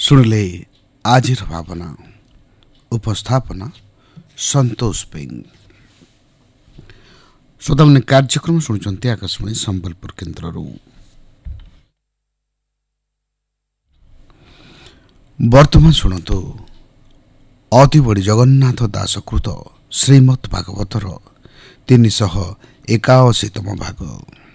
ଶୁଣିଲେ ଆଜିର ଭାବନା ଉପସ୍ଥାପନା ସନ୍ତୋଷ ବେଙ୍ଗ। ଶ୍ରୋତାମାନେ କାର୍ଯ୍ୟକ୍ରମ ଶୁଣୁଛନ୍ତି ଆକାଶବାଣୀ ସମ୍ବଲପୁର କେନ୍ଦ୍ରରୁ। ବର୍ତ୍ତମାନ ଶୁଣନ୍ତୁ ଅତିବଡ଼ି ଜଗନ୍ନାଥ ଦାସକୃତ ଶ୍ରୀମଦ୍ ଭାଗବତର 381ତମ ଭାଗ।